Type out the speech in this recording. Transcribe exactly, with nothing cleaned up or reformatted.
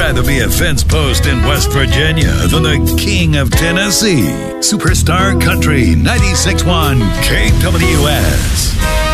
rather be a fence post in West Virginia than the king of Tennessee. Superstar Country ninety-six point one K W S.